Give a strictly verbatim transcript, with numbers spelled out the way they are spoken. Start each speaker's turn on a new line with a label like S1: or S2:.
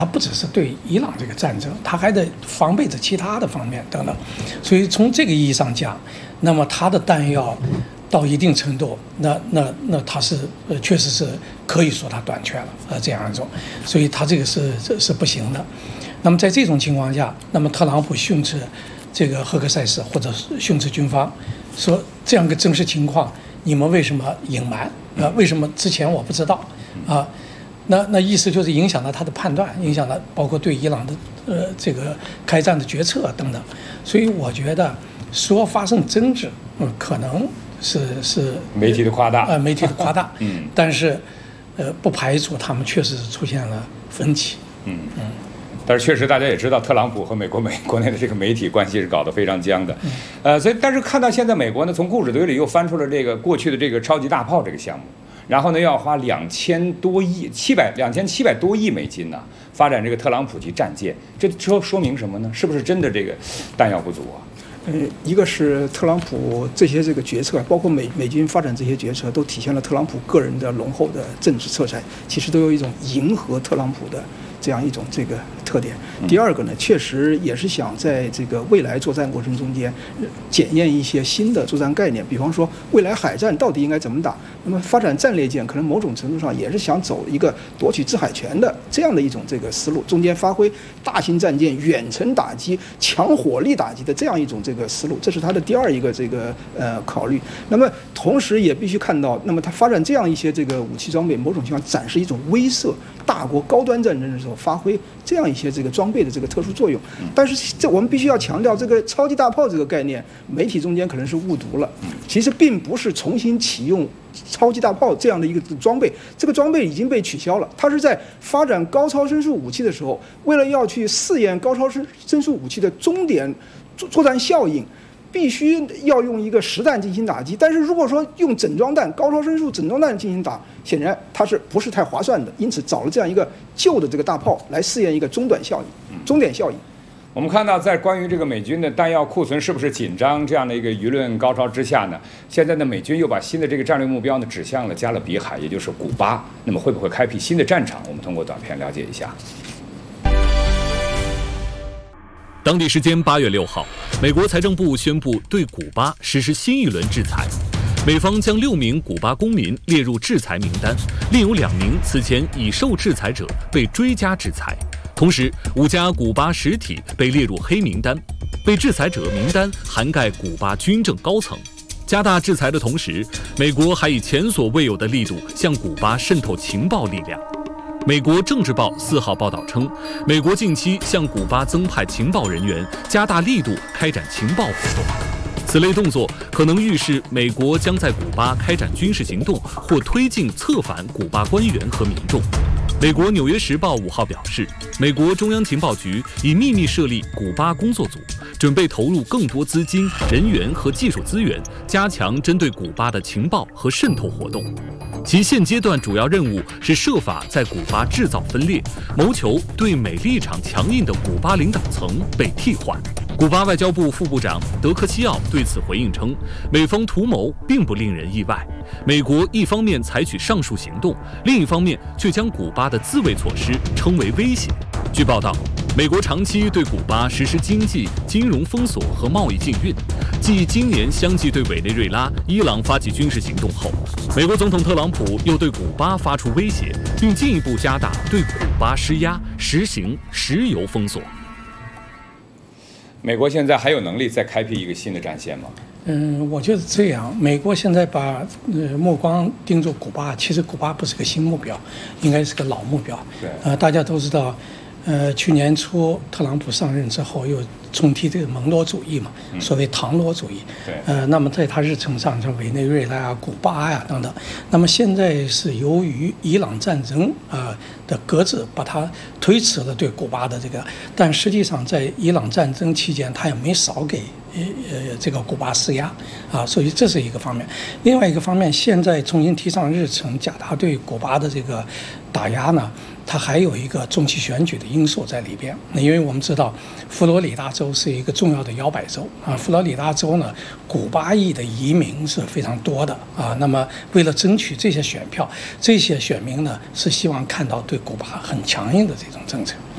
S1: 它不只是对伊朗这个战争，它还得防备着其他的方面等等。所以从这个意义上讲，那么它的弹药到一定程度，那那那它是呃确实是可以说它短缺了呃这样一种，所以它这个是是是不行的。那么在这种情况下，那么特朗普训斥这个赫克塞斯或者训斥军方，说这样个真实情况，你们为什么隐瞒？啊、呃，为什么之前我不知道？啊？那那意思就是影响了他的判断，影响了包括对伊朗的呃这个开战的决策等等，所以我觉得说发生争执，嗯，可能是是
S2: 媒体的夸大，
S1: 呃，媒体的夸大，
S2: 嗯，
S1: 但是呃不排除他们确实是出现了分歧，
S2: 嗯嗯，但是确实大家也知道，特朗普和美国美国内的这个媒体关系是搞得非常僵的，呃，所以但是看到现在美国呢，从故纸堆里又翻出了这个过去的这个超级大炮这个项目。然后呢，要花两千多亿、七百两千七百多亿美金呢，发展这个特朗普级战舰，这说说明什么呢？是不是真的这个弹药不足啊？
S3: 嗯，一个是特朗普这些这个决策，包括美美军发展这些决策，都体现了特朗普个人的浓厚的政治色彩，其实都有一种迎合特朗普的这样一种这个特点。第二个呢，确实也是想在这个未来作战过程中间检验一些新的作战概念，比方说未来海战到底应该怎么打。那么发展战列舰，可能某种程度上也是想走一个夺取制海权的这样的一种这个思路，中间发挥大型战舰远程打击、强火力打击的这样一种这个思路，这是他的第二一个这个呃考虑。那么同时也必须看到，那么他发展这样一些这个武器装备，某种情况展示一种威慑大国高端战争的时候发挥这样一些这个装备的这个特殊作用。但是这我们必须要强调，这个超级大炮这个概念，媒体中间可能是误读了，其实并不是重新启用超级大炮这样的一个装备，这个装备已经被取消了。它是在发展高超声速武器的时候，为了要去试验高超声声速武器的终点作作战效应，必须要用一个实弹进行打击。但是如果说用整装弹、高超声速整装弹进行打，显然它是不是太划算的？因此找了这样一个旧的这个大炮来试验一个中短效应、终点效应。
S2: 我们看到，在关于这个美军的弹药库存是不是紧张这样的一个舆论高潮之下呢，现在呢，美军又把新的这个战略目标呢指向了加勒比海，也就是古巴。那么会不会开辟新的战场？我们通过短片了解一下。
S4: 当地时间八月六号，美国财政部宣布对古巴实施新一轮制裁，美方将六名古巴公民列入制裁名单，另有两名此前已受制裁者被追加制裁。同时，五家古巴实体被列入黑名单，被制裁者名单涵盖古巴军政高层。加大制裁的同时，美国还以前所未有的力度向古巴渗透情报力量。美国《政治报》四号报道称，美国近期向古巴增派情报人员，加大力度开展情报活动。此类动作可能预示美国将在古巴开展军事行动，或推进策反古巴官员和民众。美国《纽约时报》五号表示，美国中央情报局已秘密设立古巴工作组，准备投入更多资金、人员和技术资源，加强针对古巴的情报和渗透活动。其现阶段主要任务是设法在古巴制造分裂，谋求对美立场强硬的古巴领导层被替换。古巴外交部副部长德科西奥对此回应称，美方图谋并不令人意外。美国一方面采取上述行动，另一方面却将古巴的自卫措施称为威胁。据报道，美国长期对古巴实施经济、金融封锁和贸易禁运。继今年相继对委内瑞拉、伊朗发起军事行动后，美国总统特朗普又对古巴发出威胁，并进一步加大对古巴施压，实行石油封锁。
S2: 美国现在还有能力再开辟一个新的战线吗？
S1: 嗯，我觉得这样。美国现在把呃目光盯住古巴，其实古巴不是个新目标，应该是个老目标。
S2: 对，
S1: 呃，大家都知道，呃，去年初特朗普上任之后，又重提这个蒙罗主义嘛，所谓唐罗主义。
S2: 对，
S1: 呃，那么在他日程上，像委内瑞拉啊、古巴呀、啊、等等。那么现在是由于伊朗战争啊、呃、的搁置，把它推迟了对古巴的这个，但实际上在伊朗战争期间，他也没少给。呃呃，这个古巴施压啊，所以这是一个方面。另外一个方面，现在重新提上日程，加大对古巴的这个打压呢，它还有一个中期选举的因素在里边。那因为我们知道，佛罗里达州是一个重要的摇摆州啊，佛罗里达州呢，古巴裔的移民是非常多的啊。那么为了争取这些选票，这些选民呢是希望看到对古巴很强硬的这种政策。